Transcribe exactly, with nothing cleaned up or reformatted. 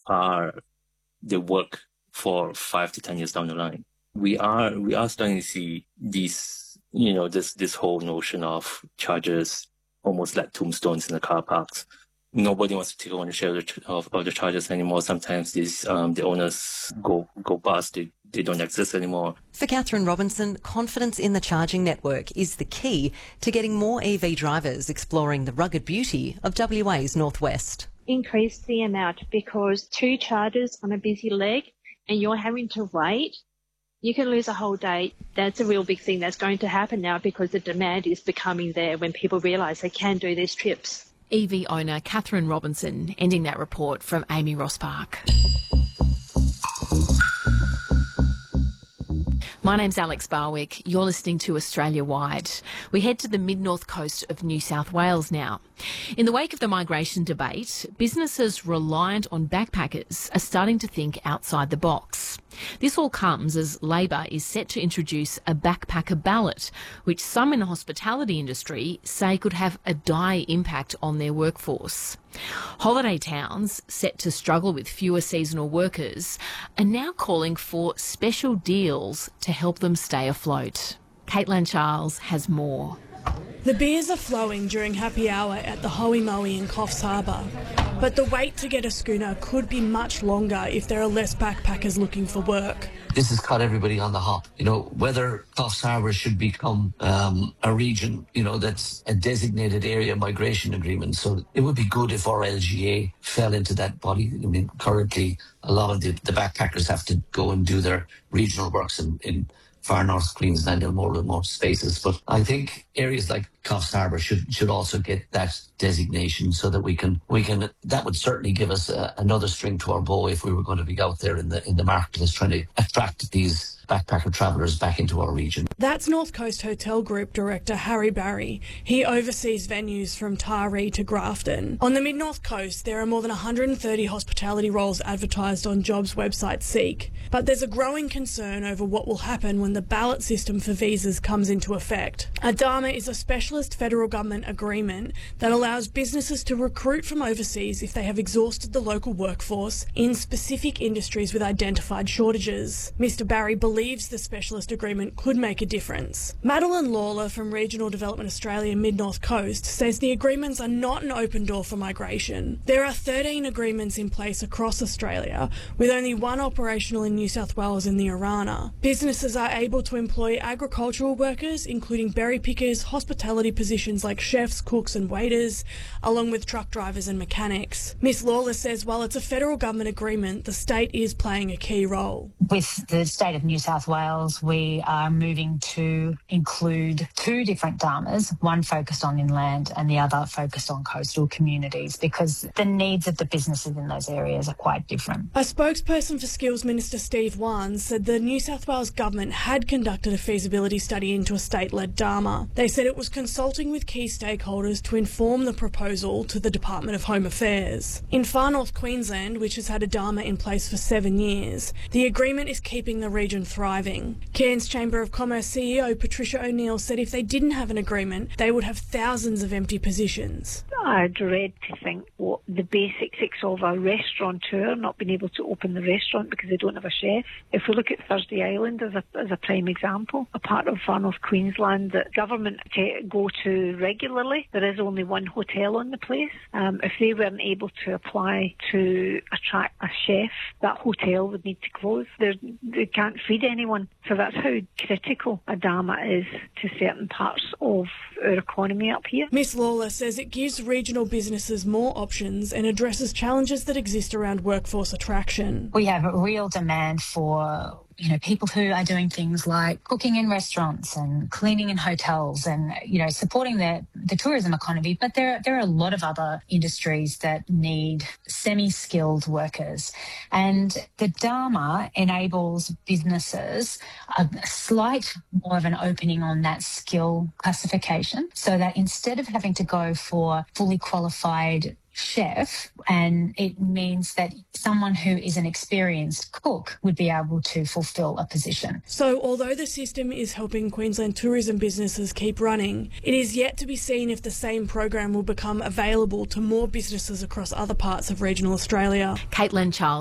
are the work for five to ten years down the line. We are we are starting to see these, you know, this this whole notion of chargers almost like tombstones in the car parks. Nobody wants to take ownership of the, of, of the chargers anymore. Sometimes these um, the owners go go bust. They, they don't exist anymore. For Catherine Robinson, confidence in the charging network is the key to getting more E V drivers exploring the rugged beauty of W A's northwest. Increase the amount, because two chargers on a busy leg and you're having to wait, you can lose a whole day. That's a real big thing that's going to happen now, because the demand is becoming there when people realise they can do these trips. E V owner Catherine Robinson, ending that report from Amy Rosspark. My name's Alex Barwick. You're listening to Australia Wide. We head to the mid-north coast of New South Wales now. In the wake of the migration debate, businesses reliant on backpackers are starting to think outside the box. This all comes as Labor is set to introduce a backpacker ballot, which some in the hospitality industry say could have a dire impact on their workforce. Holiday towns, set to struggle with fewer seasonal workers, are now calling for special deals to help them stay afloat. Caitlin Charles has more. The beers are flowing during happy hour at the Hoey Moey in Coffs Harbour, but the wait to get a schooner could be much longer if there are less backpackers looking for work. This has caught everybody on the hop. You know, whether Coffs Harbour should become um, a region, you know, that's a designated area migration agreement. So it would be good if our L G A fell into that body. I mean, currently, a lot of the, the backpackers have to go and do their regional works in, in far north Queensland and more remote spaces. But I think areas like Coffs Harbour should should also get that designation, so that we can we can that would certainly give us a, another string to our bow if we were going to be out there in the in the marketplace trying to attract these backpacker travellers back into our region. That's North Coast Hotel Group Director Harry Barry. He oversees venues from Taree to Grafton. On the mid-north coast, there are more than one hundred thirty hospitality roles advertised on jobs website Seek. But there's a growing concern over what will happen when the ballot system for visas comes into effect. ADAMA is a specialist federal government agreement that allows businesses to recruit from overseas if they have exhausted the local workforce in specific industries with identified shortages. Mister Barry believes believes the specialist agreement could make a difference. Madeline Lawler from Regional Development Australia Mid-North Coast says the agreements are not an open door for migration. There are thirteen agreements in place across Australia, with only one operational in New South Wales and the Arana. Businesses are able to employ agricultural workers, including berry pickers, hospitality positions like chefs, cooks and waiters, along with truck drivers and mechanics. Miss Lawler says while it's a federal government agreement, the state is playing a key role. With the state of New South Wales, we are moving to include two different D A M As, one focused on inland and the other focused on coastal communities, because the needs of the businesses in those areas are quite different. A spokesperson for Skills Minister Steve Wan said the New South Wales government had conducted a feasibility study into a state-led D A M A. They said it was consulting with key stakeholders to inform the proposal to the Department of Home Affairs. In far north Queensland, which has had a D A M A in place for seven years, the agreement is keeping the region thriving. Cairns Chamber of Commerce C E O Patricia O'Neill said if they didn't have an agreement, they would have thousands of empty positions. I dread to think what the basics of a restaurateur not being able to open the restaurant because they don't have a chef. If we look at Thursday Island as a, as a prime example, a part of far north Queensland that government go to regularly, there is only one hotel on the place. Um, if they weren't able to apply to attract a chef, that hotel would need to close. They're, they can't feed anyone. So that's how critical a D A M A is to certain parts of our economy up here. Miss Lawler says it gives regional businesses more options and addresses challenges that exist around workforce attraction. We have a real demand for you know, people who are doing things like cooking in restaurants and cleaning in hotels and, you know, supporting the, the tourism economy. But there, there are a lot of other industries that need semi-skilled workers. And the D A M A enables businesses a slight more of an opening on that skill classification, so that instead of having to go for fully qualified chef, and it means that someone who is an experienced cook would be able to fulfil a position. So although the system is helping Queensland tourism businesses keep running, it is yet to be seen if the same program will become available to more businesses across other parts of regional Australia. Caitlin Charles.